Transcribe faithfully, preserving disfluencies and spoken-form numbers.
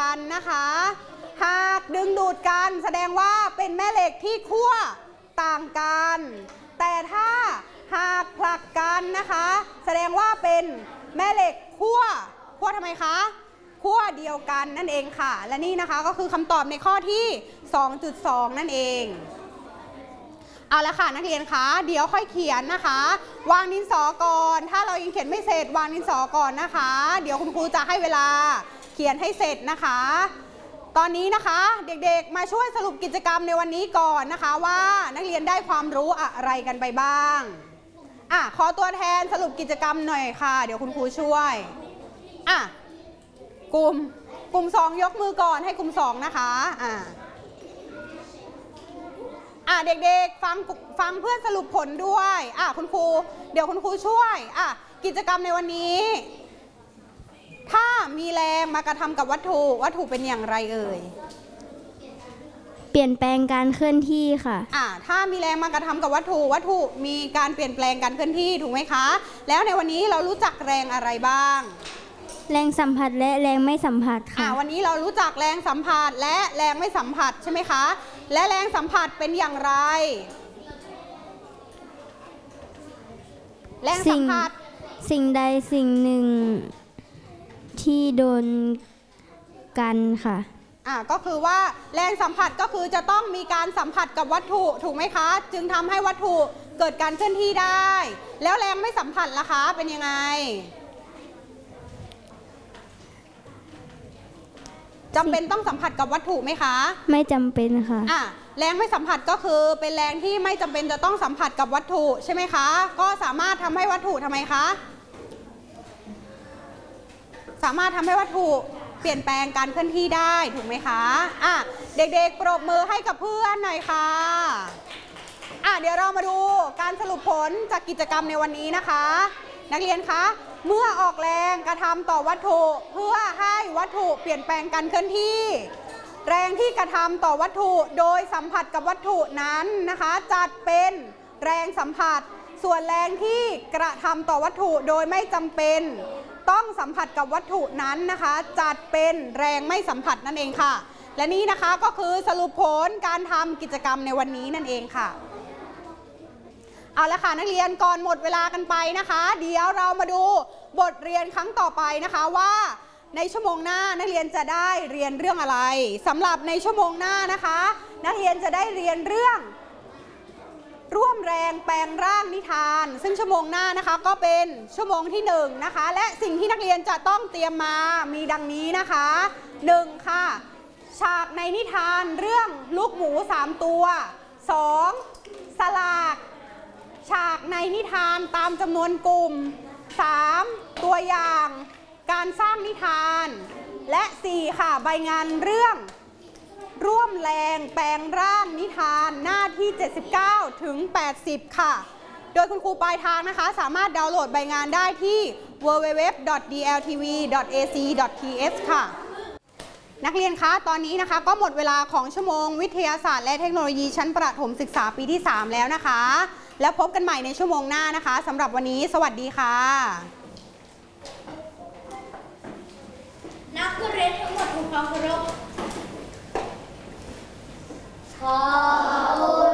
กันนะคะหากดึงดูดกันแสดงว่าเป็นแม่เหล็กที่ขั้วต่างกันแต่ถ้าหากผลักกันนะคะแสดงว่าเป็นแม่เหล็กขั้วขั้วทำไมคะขั้วเดียวกันนั่นเองค่ะและนี่นะคะก็คือคำตอบในข้อที่ สองจุดสอง นั่นเองเอาละค่ะนักเรียนคะเดี๋ยวค่อยเขียนนะคะวางดินสอก่อนถ้าเรายังเขียนไม่เสร็จวางดินสอก่อนนะคะเดี๋ยวคุณครูจะให้เวลาเขียนให้เสร็จนะคะตอนนี้นะคะเด็กๆมาช่วยสรุปกิจกรรมในวันนี้ก่อนนะคะว่านักเรียนได้ความรู้อะไรกันไปบ้างอ่ะขอตัวแทนสรุปกิจกรรมหน่อยค่ะเดี๋ยวคุณครูช่วยอ่ะกลุ่มกลุ่มสองยกมือก่อนให้กลุ่มสองนะคะอ่ะอ่ะเด็กๆฟังฟังเพื่อนสรุปผลด้วยอ่ะคุณครูเดี๋ยวคุณครูช่วยอ่ะกิจกรรมในวันนี้ถ้ามีแรงมากระทำกับวัตถุวัตถุเป็นอย่างไรเอ่ยเปลี่ยนแปลงการเคลื่อนที่ค่ะอ่ะถ้ามีแรงมากระทำกับวัตถุวัตถุมีการเปลี่ยนแปลงการเคลื่อนที่ถูกไหมคะแล้วในวันนี้เรารู้จักแรงอะไรบ้างแรงสัมผัสและแรงไม่สัมผัสค่ะวันนี้เรารู้จักแรงสัมผัสและแรงไม่สัมผัสใช่ไหมคะและแรงสัมผัสเป็นอย่างไรแรงสัมผัสสิ่งใดสิ่งหนึ่งที่โดนกันค่ะอ่ะก็คือว่าแรงสัมผัสก็คือจะต้องมีการสัมผัสกับวัตถุถูกไหมคะจึงทำให้วัตถุเกิดการเคลื่อนที่ได้แล้วแรงไม่สัมผัสล่ะคะเป็นยังไงจำเป็นต้องสัมผัสกับวัตถุไหมคะไม่จำเป็นค่ะอ่ะแรงไม่สัมผัสก็คือเป็นแรงที่ไม่จำเป็นจะต้องสัมผัสกับวัตถุใช่ไหมคะก็สามารถทำให้วัตถุทำไมคะสามารถทำให้วัตถุเปลี่ยนแปลงการเคลื่อนที่ได้ถูกไหมคะอ่ะเด็กๆปรบมือให้กับเพื่อนหน่อยค่ะอ่ะเดี๋ยวเรามาดูการสรุปผลจากกิจกรรมในวันนี้นะคะนักเรียนคะเมื่อออกแรงกระทำต่อวัตถุเพื่อให้วัตถุเปลี่ยนแปลงการเคลื่อนที่แรงที่กระทำต่อวัตถุโดยสัมผัสกับวัตถุนั้นนะคะจัดเป็นแรงสัมผัสส่วนแรงที่กระทำต่อวัตถุโดยไม่จำเป็นต้องสัมผัสกับวัตถุนั้นนะคะจัดเป็นแรงไม่สัมผัสนั่นเองค่ะและนี่นะคะก็คือสรุปผลการทำกิจกรรมในวันนี้นั่นเองค่ะเอาละค่ะนักเรียนก่อนหมดเวลากันไปนะคะเดี๋ยวเรามาดูบทเรียนครั้งต่อไปนะคะว่าในชั่วโมงหน้านักเรียนจะได้เรียนเรื่องอะไรสำหรับในชั่วโมงหน้านะคะนักเรียนจะได้เรียนเรื่องร่วมแรงแปลงร่างนิทานซึ่งชั่วโมงหน้านะคะก็เป็นชั่วโมงที่หนึ่งนะคะและสิ่งที่นักเรียนจะต้องเตรียมมามีดังนี้นะคะหนึ่งค่ะฉากในนิทานเรื่องลูกหมูสามตัวสองสลากฉากในนิทานตามจำนวนกลุ่มสามตัวอย่างการสร้างนิทานและสี่ค่ะใบงานเรื่องร่วมแรงแปลงร่างนิทานหน้าที่เจ็ดสิบเก้าถึงแปดสิบค่ะโดยคุณครูปลายทางนะคะสามารถดาวน์โหลดใบงานได้ที่ ดับเบิลยู ดับเบิลยู ดับเบิลยู ดอท ดี แอล ที วี ดอท เอ ซี ดอท ที เอช ค่ะนักเรียนคะตอนนี้นะคะก็หมดเวลาของชั่วโมงวิทยาศาสตร์และเทคโนโลยีชั้นประถมศึกษาปีที่สามแล้วนะคะแล้วพบกันใหม่ในชั่วโมงหน้านะคะสำหรับวันนี้สวัสดีค่ะนักเรียนทั้งหมดทุกความเคารพขอ